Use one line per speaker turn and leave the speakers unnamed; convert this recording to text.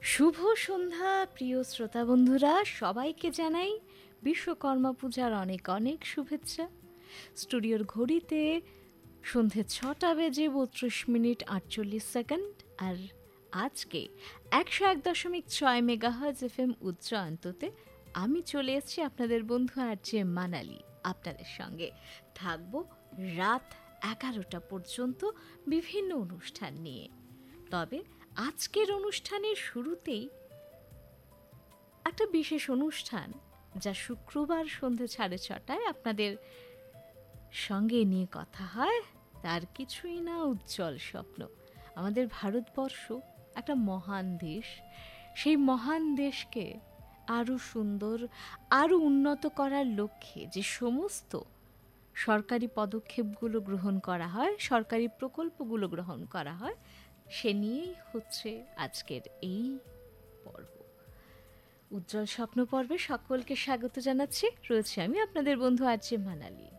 শুভ সন্ধ্যা প্রিয় শ্রোতা বন্ধুরা, সবাইকে জানাই বিশ্বকর্মা পূজার অনেক অনেক শুভেচ্ছা। স্টুডিওর ঘড়িতে সন্ধে 6টা বেজে 32 মিনিট 48 সেকেন্ড। আর আজকে 101.6 মেগাহার্জ FM উচ্চান্ততে আমি চলে এসেছি আপনাদের বন্ধু আরজে মানালি। আপনাদের সঙ্গে থাকবো রাত 11টা পর্যন্ত বিভিন্ন অনুষ্ঠান নিয়ে। তবে আজকের অনুষ্ঠানের শুরুতেই একটা বিশেষ অনুষ্ঠান, যা শুক্রবার সন্ধে 6:30টায় আপনাদের সঙ্গে নিয়ে কথা হয়, তার কিছুই না উজ্জ্বল স্বপ্ন। আমাদের ভারতবর্ষ একটা মহান দেশ। সেই মহান দেশকে আরও সুন্দর, আরও উন্নত করার লক্ষ্যে যে সমস্ত সরকারি পদক্ষেপগুলো গ্রহণ করা হয়, সরকারি প্রকল্পগুলো গ্রহণ করা হয়, সে নিয়েই হচ্ছে আজকের এই পর্ব। উজ্জ্বল স্বপ্ন পর্বে সকলকে স্বাগত জানাচ্ছি। রয়েছে আমি আপনাদের বন্ধু আরজে মানালি।